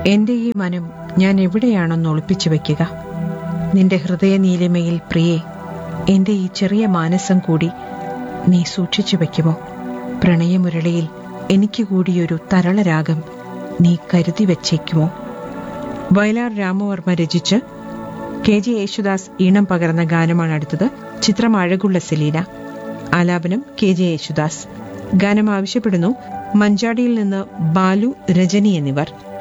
എന്റെ ഈ മനം ഞാൻ എവിടെയാണെന്ന് ഒളിപ്പിച്ചു വയ്ക്കുക? നിന്റെ ഹൃദയനീലിമയിൽ പ്രിയേ, എന്റെ ഈ ചെറിയ മാനസം കൂടി നീ സൂക്ഷിച്ചു വയ്ക്കുമോ? പ്രണയമുരളിയിൽ എനിക്ക് കൂടിയൊരു തരളരാഗം നീ കരുതി വച്ചേക്കുമോ? വയലാർ രാമവർമ്മ രചിച്ച് KG യേശുദാസ് ഈണം പകർന്ന ഗാനമാണ് അടുത്തത്. ചിത്രം അഴകുള്ള സെലീന. ആലാപനം KG യേശുദാസ്. ഗാനം ആവശ്യപ്പെടുന്നു മഞ്ചാടിയിൽ നിന്ന് ബാലു, രജനി എന്നിവർ.